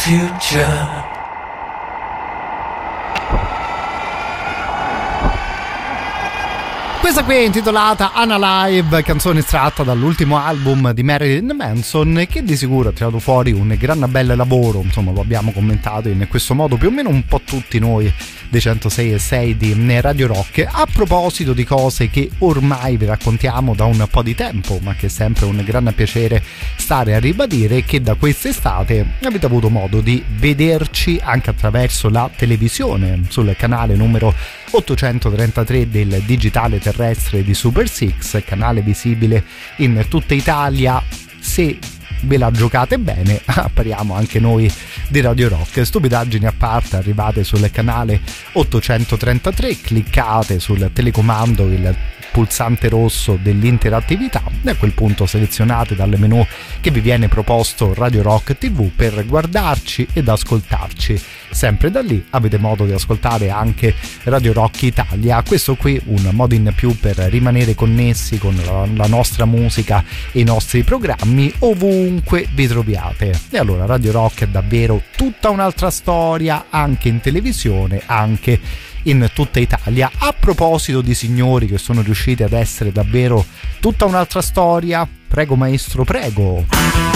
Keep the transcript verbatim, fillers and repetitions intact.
future. Questa qui è intitolata Unalive, canzone estratta dall'ultimo album di Marilyn Manson, che di sicuro ha tirato fuori un gran bel lavoro, insomma lo abbiamo commentato in questo modo più o meno un po' tutti noi dei centosei e sei di Radio Rock. A proposito di cose che ormai vi raccontiamo da un po' di tempo, ma che è sempre un gran piacere stare a ribadire, che da quest'estate avete avuto modo di vederci anche attraverso la televisione sul canale numero ottocentotrentatré del digitale terrestre di Super Six, canale visibile in tutta Italia. Se ve la giocate bene, appariamo anche noi di Radio Rock. Stupidaggini a parte, arrivate sul canale ottocentotrentatré, cliccate sul telecomando il pulsante rosso dell'interattività e a quel punto selezionate dal menu che vi viene proposto Radio Rock tivù per guardarci ed ascoltarci. Sempre da lì avete modo di ascoltare anche Radio Rock Italia. Questo qui un modo in più per rimanere connessi con la, la nostra musica e i nostri programmi ovunque vi troviate. E allora Radio Rock è davvero tutta un'altra storia, anche in televisione, anche in tutta Italia. A proposito di signori che sono riusciti ad essere davvero tutta un'altra storia, prego maestro, prego.